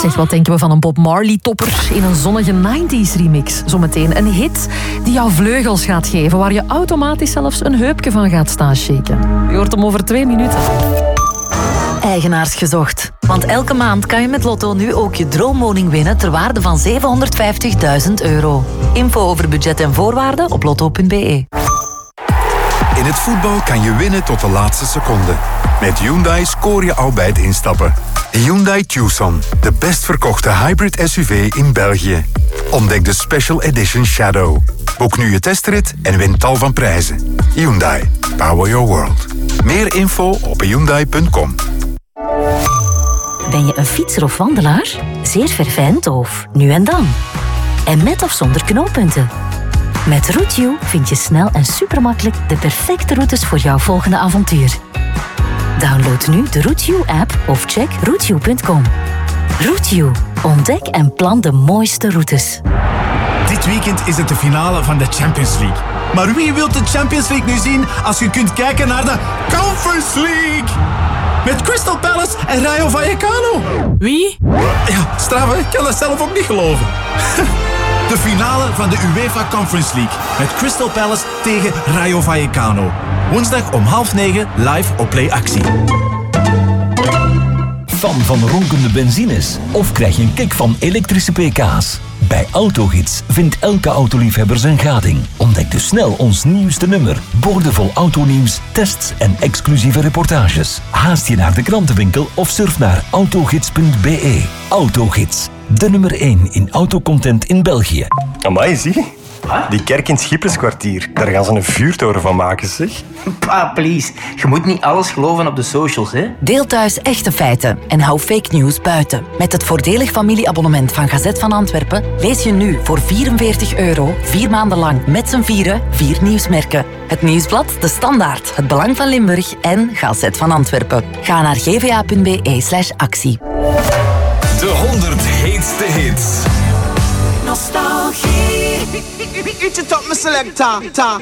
Zeg, wat denken we van een Bob Marley-topper in een zonnige 90s remix? Zometeen een hit die jou vleugels gaat geven, waar je automatisch zelfs een heupje van gaat staan shaken. Je hoort hem over 2 minuten. Eigenaars gezocht. Want elke maand kan je met Lotto nu ook je droomwoning winnen ter waarde van €750.000. Info over budget en voorwaarden op lotto.be. In het voetbal kan je winnen tot de laatste seconde. Met Hyundai scoor je al bij het instappen. Hyundai Tucson, de best verkochte hybrid SUV in België. Ontdek de Special Edition Shadow. Boek nu je testrit en win tal van prijzen. Hyundai, power your world. Meer info op hyundai.com. Ben je een fietser of wandelaar? Zeer verfijnd of nu en dan? En met of zonder knooppunten? Met Route vind je snel en supermakkelijk de perfecte routes voor jouw volgende avontuur. Download nu de Route-app of check route.com. Route, ontdek en plan de mooiste routes. Dit weekend is het de finale van de Champions League. Maar wie wil de Champions League nu zien als je kunt kijken naar de Conference League? Met Crystal Palace en Rayo Vallecano. Wie? Ja, straf, ik kan dat zelf ook niet geloven. De finale van de UEFA Conference League. Met Crystal Palace tegen Rayo Vallecano. Woensdag om 8:30 live op Play Actie. Fan van ronkende benzines? Of krijg je een kick van elektrische pk's? Bij Autogids vindt elke autoliefhebber zijn gading. Ontdek dus snel ons nieuwste nummer. Boordevol autonieuws, tests en exclusieve reportages. Haast je naar de krantenwinkel of surf naar autogids.be. Autogids, de nummer 1 in autocontent in België. Amai, zie. Die kerk in het Schipperskwartier. Daar gaan ze een vuurtoren van maken, zeg. Pa, please. Je moet niet alles geloven op de socials, hè? Deel thuis echte feiten en hou fake news buiten. Met het voordelig familieabonnement van Gazet van Antwerpen lees je nu voor €44 4 maanden lang met z'n vieren 4 nieuwsmerken. Het Nieuwsblad, De Standaard, Het Belang van Limburg en Gazet van Antwerpen. Ga naar gva.be/actie. De 100 heetste hits. Nostalgie. It's a top selector.